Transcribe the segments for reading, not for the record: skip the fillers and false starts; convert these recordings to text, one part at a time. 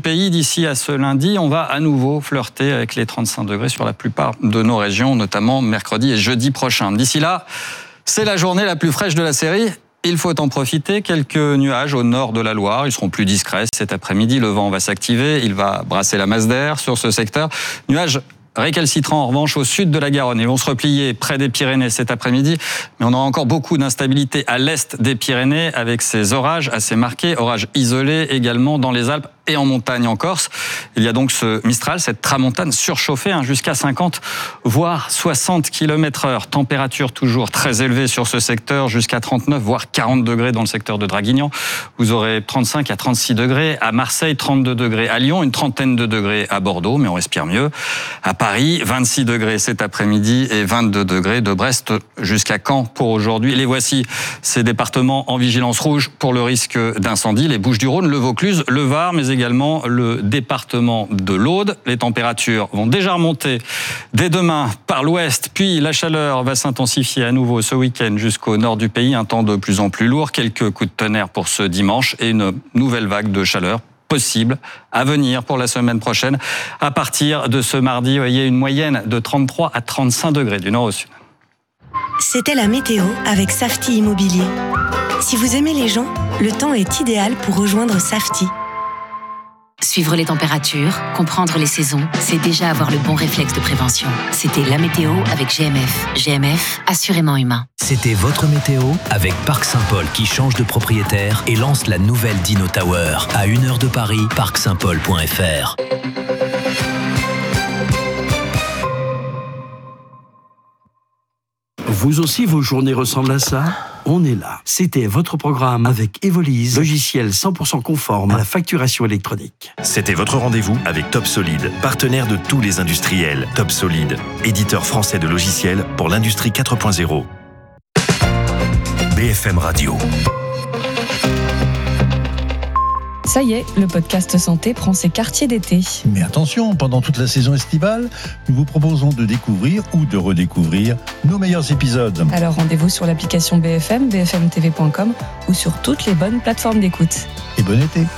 pays. D'ici à ce lundi, on va à nouveau flirter avec les 35 degrés sur la plupart de nos régions, notamment mercredi et jeudi prochain. D'ici là, c'est la journée la plus fraîche de la série. Il faut en profiter. Quelques nuages au nord de la Loire. Ils seront plus discrets cet après-midi. Le vent va s'activer. Il va brasser la masse d'air sur ce secteur. Nuages récalcitrants en revanche au sud de la Garonne. Ils vont se replier près des Pyrénées cet après-midi, mais on aura encore beaucoup d'instabilité à l'est des Pyrénées avec ces orages assez marqués, orages isolés également dans les Alpes et en montagne en Corse. Il y a donc ce Mistral, cette tramontane surchauffée jusqu'à 50 voire 60 km/h. Température toujours très élevée sur ce secteur, jusqu'à 39 voire 40 degrés dans le secteur de Draguignan. Vous aurez 35 à 36 degrés à Marseille, 32 degrés à Lyon, une trentaine de degrés à Bordeaux, mais on respire mieux. À Paris, 26 degrés cet après-midi et 22 degrés de Brest jusqu'à Caen pour aujourd'hui. Les voici, ces départements en vigilance rouge pour le risque d'incendie. Les Bouches-du-Rhône, le Vaucluse, le Var, mais également le département de l'Aude. Les températures vont déjà remonter dès demain par l'ouest, puis la chaleur va s'intensifier à nouveau ce week-end jusqu'au nord du pays. Un temps de plus en plus lourd, quelques coups de tonnerre pour ce dimanche et une nouvelle vague de chaleur possible à venir pour la semaine prochaine. À partir de ce mardi, vous voyez une moyenne de 33 à 35 degrés du nord au sud. C'était la météo avec Safety Immobilier. Si vous aimez les gens, le temps est idéal pour rejoindre Safety. Suivre les températures, comprendre les saisons, c'est déjà avoir le bon réflexe de prévention. C'était la météo avec GMF. GMF, assurément humain. C'était votre météo avec Parc Saint-Paul qui change de propriétaire et lance la nouvelle Dino Tower. À 1 heure de Paris, parcsaintpaul.fr. Vous aussi, vos journées ressemblent à ça ? On est là. C'était votre programme avec Evolise, logiciel 100% conforme à la facturation électronique. C'était votre rendez-vous avec Top Solid, partenaire de tous les industriels. Top Solid, éditeur français de logiciels pour l'industrie 4.0. BFM Radio. Ça y est, le podcast santé prend ses quartiers d'été. Mais attention, pendant toute la saison estivale, nous vous proposons de découvrir ou de redécouvrir nos meilleurs épisodes. Alors rendez-vous sur l'application BFM, bfmtv.com ou sur toutes les bonnes plateformes d'écoute. Et bon été.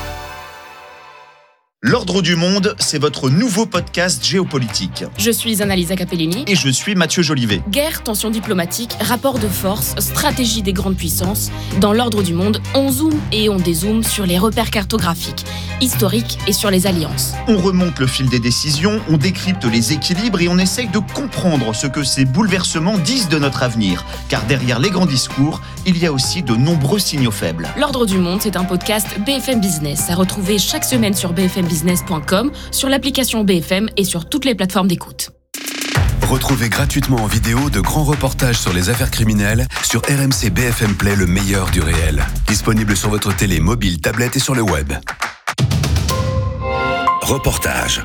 L'Ordre du Monde, c'est votre nouveau podcast géopolitique. Je suis Annalisa Capellini. Et je suis Mathieu Jolivet. Guerre, tensions diplomatiques, rapports de force, stratégie des grandes puissances. Dans l'Ordre du Monde, on zoome et on dézoome sur les repères cartographiques, historiques et sur les alliances. On remonte le fil des décisions, on décrypte les équilibres et on essaye de comprendre ce que ces bouleversements disent de notre avenir. Car derrière les grands discours, il y a aussi de nombreux signaux faibles. L'Ordre du Monde, c'est un podcast BFM Business à retrouver chaque semaine sur bfmbusiness.com, sur l'application BFM et sur toutes les plateformes d'écoute. Retrouvez gratuitement en vidéo de grands reportages sur les affaires criminelles sur RMC BFM Play, le meilleur du réel. Disponible sur votre télé, mobile, tablette et sur le web. Reportage.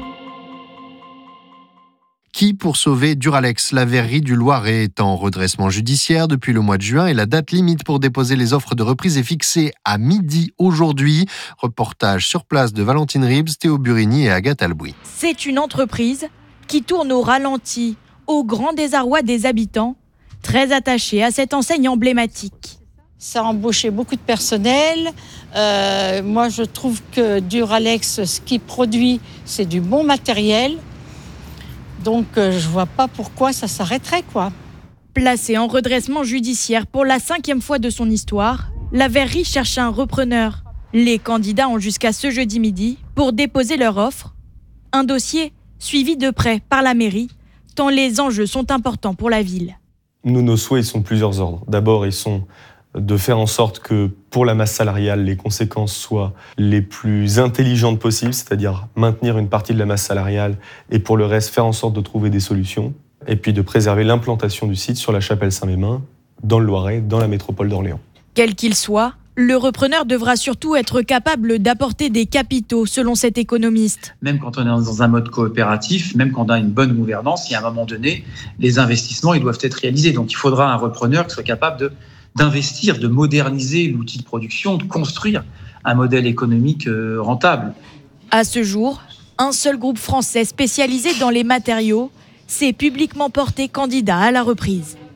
Qui pour sauver Duralex? La verrerie du Loiret est en redressement judiciaire depuis le mois de juin et la date limite pour déposer les offres de reprise est fixée à midi aujourd'hui. Reportage sur place de Valentine Ribs, Théo Burini et Agathe Albouy. C'est une entreprise qui tourne au ralenti, au grand désarroi des habitants, très attachés à cette enseigne emblématique. Ça a embauché beaucoup de personnel. Moi, je trouve que Duralex, ce qu'il produit, c'est du bon matériel. Donc, je vois pas pourquoi ça s'arrêterait, quoi. Placée en redressement judiciaire pour la 5e fois de son histoire, la verrerie cherche un repreneur. Les candidats ont jusqu'à ce jeudi midi pour déposer leur offre. Un dossier suivi de près par la mairie, tant les enjeux sont importants pour la ville. Nos souhaits sont plusieurs ordres. D'abord, ils sont de faire en sorte que pour la masse salariale, les conséquences soient les plus intelligentes possibles, c'est-à-dire maintenir une partie de la masse salariale et pour le reste, faire en sorte de trouver des solutions. Et puis de préserver l'implantation du site sur la chapelle Saint-Mémin, dans le Loiret, dans la métropole d'Orléans. Quel qu'il soit, le repreneur devra surtout être capable d'apporter des capitaux, selon cet économiste. Même quand on est dans un mode coopératif, même quand on a une bonne gouvernance, il y a un moment donné, les investissements ils doivent être réalisés. Donc il faudra un repreneur qui soit capable d'investir, de moderniser l'outil de production, de construire un modèle économique rentable. À ce jour, un seul groupe français spécialisé dans les matériaux s'est publiquement porté candidat à la reprise.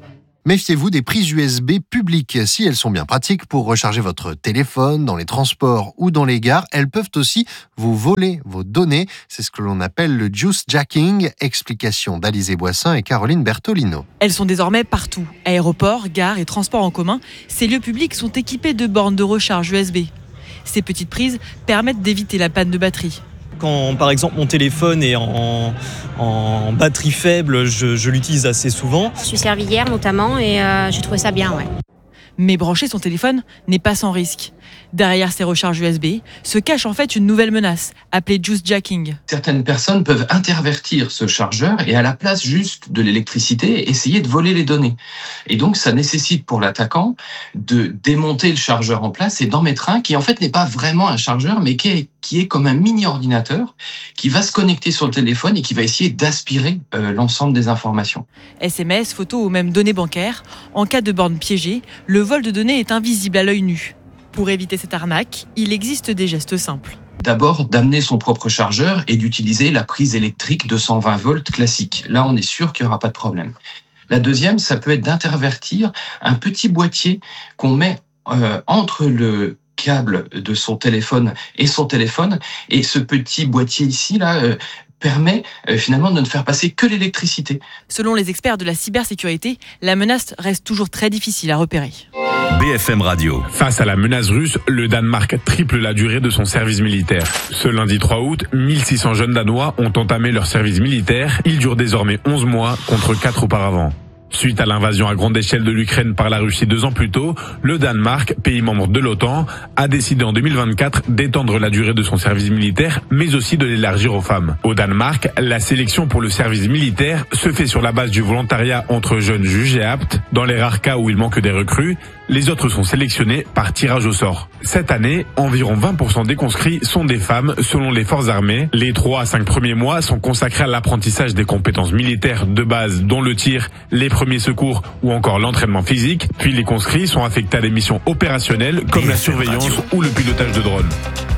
Méfiez-vous des prises USB publiques. Si elles sont bien pratiques pour recharger votre téléphone dans les transports ou dans les gares, elles peuvent aussi vous voler vos données. C'est ce que l'on appelle le juice jacking. Explication d'Alizé Boissin et Caroline Bertolino. Elles sont désormais partout. Aéroports, gares et transports en commun. Ces lieux publics sont équipés de bornes de recharge USB. Ces petites prises permettent d'éviter la panne de batterie. Quand, par exemple, mon téléphone est en batterie faible, je l'utilise assez souvent. Je suis servi hier notamment et j'ai trouvé ça bien, ouais. Mais brancher son téléphone n'est pas sans risque. Derrière ces recharges USB se cache en fait une nouvelle menace, appelée juice jacking. Certaines personnes peuvent intervertir ce chargeur et à la place juste de l'électricité, essayer de voler les données. Et donc ça nécessite pour l'attaquant de démonter le chargeur en place et d'en mettre un qui en fait n'est pas vraiment un chargeur, mais qui est comme un mini-ordinateur qui va se connecter sur le téléphone et qui va essayer d'aspirer l'ensemble des informations. SMS, photos ou même données bancaires. En cas de borne piégée, le vol de données est invisible à l'œil nu. Pour éviter cette arnaque, il existe des gestes simples. D'abord, d'amener son propre chargeur et d'utiliser la prise électrique de 120 volts classique. Là, on est sûr qu'il n'y aura pas de problème. La deuxième, ça peut être d'intervertir un petit boîtier qu'on met entre le câble de son téléphone. Et ce petit boîtier ici, là, permet finalement de ne faire passer que l'électricité. Selon les experts de la cybersécurité, la menace reste toujours très difficile à repérer. BFM Radio. Face à la menace russe, le Danemark triple la durée de son service militaire. Ce lundi 3 août, 1600 jeunes Danois ont entamé leur service militaire. Il dure désormais 11 mois contre 4 auparavant. Suite à l'invasion à grande échelle de l'Ukraine par la Russie 2 ans plus tôt, le Danemark, pays membre de l'OTAN, a décidé en 2024 d'étendre la durée de son service militaire, mais aussi de l'élargir aux femmes. Au Danemark, la sélection pour le service militaire se fait sur la base du volontariat entre jeunes jugés aptes. Dans les rares cas où il manque des recrues, les autres sont sélectionnés par tirage au sort. Cette année, environ 20% des conscrits sont des femmes selon les forces armées. Les 3 à 5 premiers mois sont consacrés à l'apprentissage des compétences militaires de base, dont le tir, les premiers secours ou encore l'entraînement physique. Puis les conscrits sont affectés à des missions opérationnelles comme la surveillance ou le pilotage de drones.